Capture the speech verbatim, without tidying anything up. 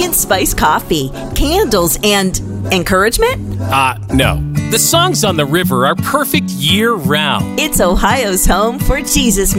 pumpkin spice coffee, candles, and encouragement? Uh, no. The songs on the river are perfect year-round. It's Ohio's home for Jesus